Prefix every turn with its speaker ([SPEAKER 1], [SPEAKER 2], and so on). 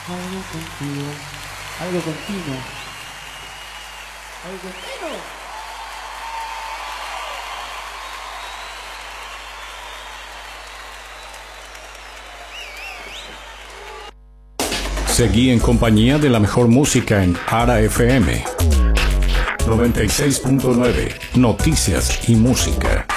[SPEAKER 1] Algo contigo, algo continuo, algo continuo.
[SPEAKER 2] Seguí en compañía de la mejor música en Ara FM 96.9, noticias y música.